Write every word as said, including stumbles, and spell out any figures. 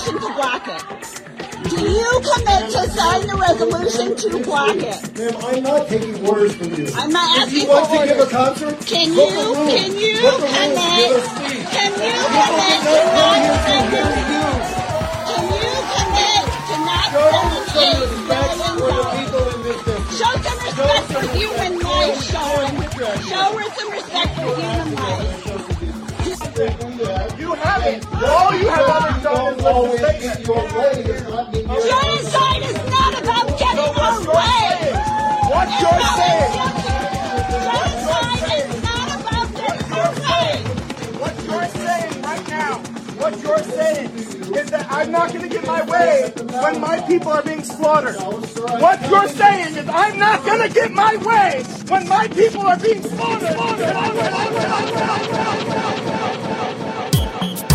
resolution to block it? Do you commit to sign the resolution to block it? Ma'am, I'm not taking orders from you. I'm not if asking you want for to orders. give a concert, Can book you, a room. can you Book a room, commit, give a speech. can you People commit did to not not come here to sending, hear you. can you commit to not Show sending some eight respect million for the dollars? people in this district. Show some respect for human life, Sean. Show her some respect for human life. You haven't. All you have ever done is always listen get to your way. It's not getting your Genocide is not about getting our way. What It's you're about saying. Genocide is not about getting our way. What you're saying right now, what you're saying is that I'm not going to get my way when my people are being slaughtered. What you're saying is I'm not going to get my way when my people are being slaughtered. slaughtered.